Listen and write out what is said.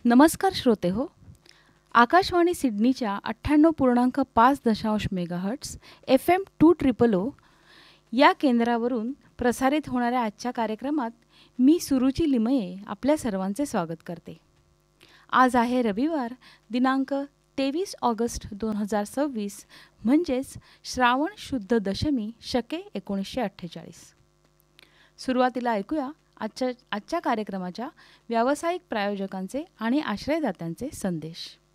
नमस्कार श्रोते हो. आकाशवाणी सिडनीच्या 98.5 मेगाहर्ट्झ FM 200 या केंद्रावरून प्रसारित होणाऱ्या आजच्या कार्यक्रमात मी सुरुची लिमये आपल्या सर्वांचे स्वागत करते. आज आहे रविवार दिनांक 23 ऑगस्ट 2026 म्हणजेच श्रावण शुद्ध दशमी शके 1948. सुरुवातीला ऐकूया आजच्या कार्यक्रमाच्या व्यावसायिक प्रायोजकांचे आणि आश्रयदात्यांचे संदेश.